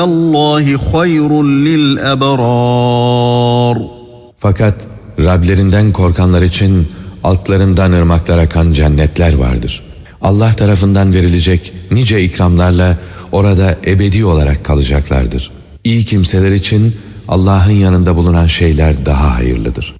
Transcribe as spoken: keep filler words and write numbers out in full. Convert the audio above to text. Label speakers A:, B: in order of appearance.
A: Allahi hayrun lil ebrar.
B: Fakat Rablerinden korkanlar için altlarından ırmaklar akan cennetler vardır. Allah tarafından verilecek nice ikramlarla orada ebedi olarak kalacaklardır. İyi kimseler için Allah'ın yanında bulunan şeyler daha hayırlıdır.